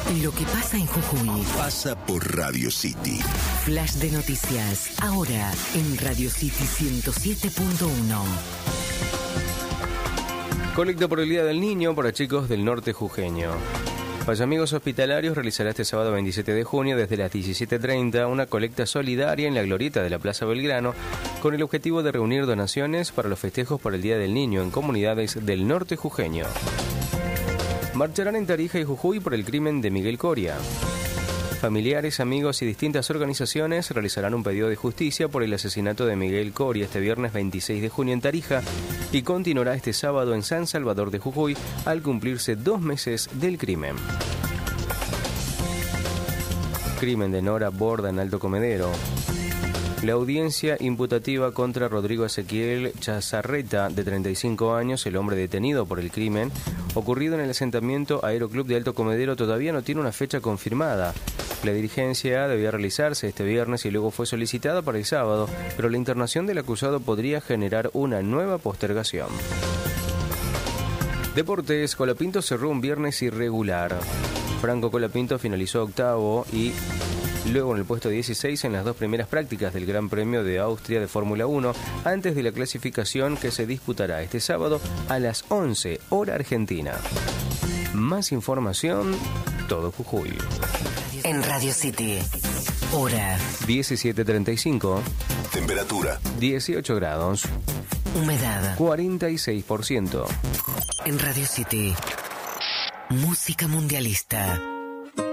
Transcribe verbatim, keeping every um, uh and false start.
Lo que pasa en Jujuy pasa por Radio City. Flash de noticias, ahora en Radio City ciento siete punto uno. Colecta por el Día del Niño para chicos del norte jujeño. Vallamigos Hospitalarios realizará este sábado veintisiete de junio desde las diecisiete treinta una colecta solidaria en la glorieta de la Plaza Belgrano con el objetivo de reunir donaciones para los festejos por el Día del Niño en comunidades del norte jujeño. Marcharán en Tarija y Jujuy por el crimen de Miguel Coria. Familiares, amigos y distintas organizaciones realizarán un pedido de justicia por el asesinato de Miguel Coria este viernes veintiséis de junio en Tarija y continuará este sábado en San Salvador de Jujuy al cumplirse dos meses del crimen. Crimen de Nora Borda en Alto Comedero. La audiencia imputativa contra Rodrigo Ezequiel Chazarreta, de treinta y cinco años, el hombre detenido por el crimen ocurrido en el asentamiento Aeroclub de Alto Comedero, todavía no tiene una fecha confirmada. La diligencia debía realizarse este viernes y luego fue solicitada para el sábado, pero la internación del acusado podría generar una nueva postergación. Deportes, Colapinto cerró un viernes irregular. Franco Colapinto finalizó octavo y luego en el puesto dieciséis en las dos primeras prácticas del Gran Premio de Austria de Fórmula uno, antes de la clasificación que se disputará este sábado a las once, hora argentina. Más información, todo Jujuy. En Radio City, hora diecisiete treinta y cinco. Temperatura dieciocho grados. Humedad cuarenta y seis por ciento. En Radio City, música mundialista.